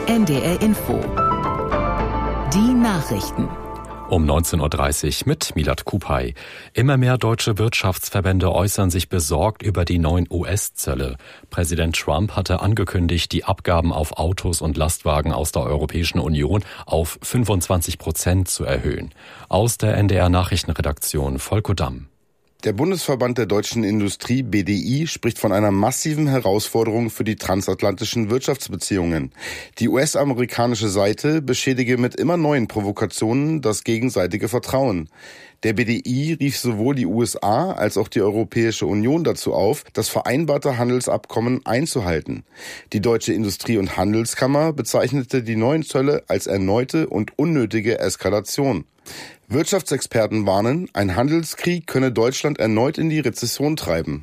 NDR Info. Die Nachrichten. Um 19.30 Uhr mit Milad Kupay. Immer mehr deutsche Wirtschaftsverbände äußern sich besorgt über die neuen US-Zölle. Präsident Trump hatte angekündigt, die Abgaben auf Autos und Lastwagen aus der Europäischen Union auf 25% zu erhöhen. Aus der NDR-Nachrichtenredaktion Volko Damm. Der Bundesverband der deutschen Industrie BDI spricht von einer massiven Herausforderung für die transatlantischen Wirtschaftsbeziehungen. Die US-amerikanische Seite beschädige mit immer neuen Provokationen das gegenseitige Vertrauen. Der BDI rief sowohl die USA als auch die Europäische Union dazu auf, das vereinbarte Handelsabkommen einzuhalten. Die Deutsche Industrie- und Handelskammer bezeichnete die neuen Zölle als erneute und unnötige Eskalation. Wirtschaftsexperten warnen, ein Handelskrieg könne Deutschland erneut in die Rezession treiben.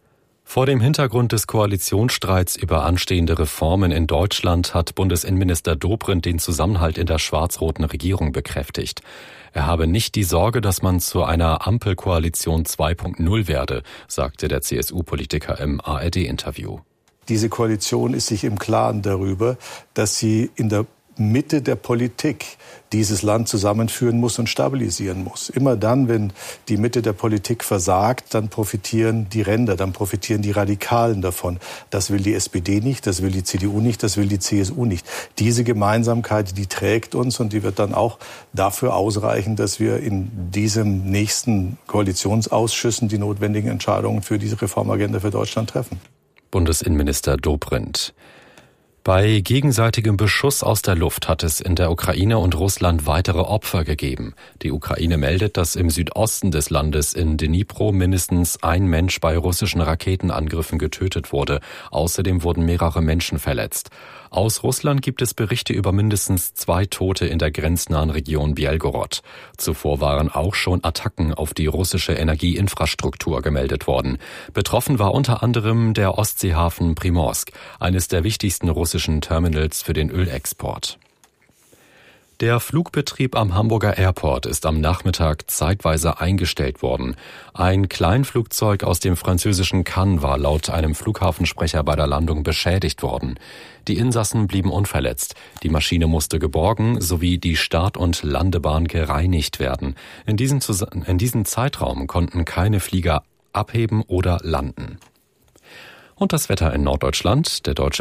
Vor dem Hintergrund des Koalitionsstreits über anstehende Reformen in Deutschland hat Bundesinnenminister Dobrindt den Zusammenhalt in der schwarz-roten Regierung bekräftigt. Er habe nicht die Sorge, dass man zu einer Ampelkoalition 2.0 werde, sagte der CSU-Politiker im ARD-Interview. Diese Koalition ist sich im Klaren darüber, dass sie in der Mitte der Politik dieses Land zusammenführen muss und stabilisieren muss. Immer dann, wenn die Mitte der Politik versagt, dann profitieren die Ränder, dann profitieren die Radikalen davon. Das will die SPD nicht, das will die CDU nicht, das will die CSU nicht. Diese Gemeinsamkeit, die trägt uns und die wird dann auch dafür ausreichen, dass wir in diesem nächsten Koalitionsausschüssen die notwendigen Entscheidungen für diese Reformagenda für Deutschland treffen. Bundesinnenminister Dobrindt. Bei gegenseitigem Beschuss aus der Luft hat es in der Ukraine und Russland weitere Opfer gegeben. Die Ukraine meldet, dass im Südosten des Landes in Dnipro mindestens ein Mensch bei russischen Raketenangriffen getötet wurde. Außerdem wurden mehrere Menschen verletzt. Aus Russland gibt es Berichte über mindestens 2 Tote in der grenznahen Region Belgorod. Zuvor waren auch schon Attacken auf die russische Energieinfrastruktur gemeldet worden. Betroffen war unter anderem der Ostseehafen Primorsk, eines der wichtigsten russischen Terminals für den Ölexport. Der Flugbetrieb am Hamburger Airport ist am Nachmittag zeitweise eingestellt worden. Ein Kleinflugzeug aus dem französischen Cannes war laut einem Flughafensprecher bei der Landung beschädigt worden. Die Insassen blieben unverletzt. Die Maschine musste geborgen sowie die Start- und Landebahn gereinigt werden. In diesem Zeitraum konnten keine Flieger abheben oder landen. Und das Wetter in Norddeutschland. Der Deutsche